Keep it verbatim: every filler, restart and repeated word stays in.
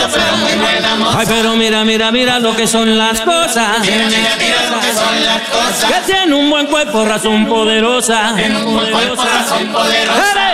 bonita, pero muy buena moza. Ay, pero mira, mira, mira lo que son las cosas. Mira, mira, mira lo que son las cosas. Que tiene un buen cuerpo, razón poderosa. Tiene un buen cuerpo, razón poderosa.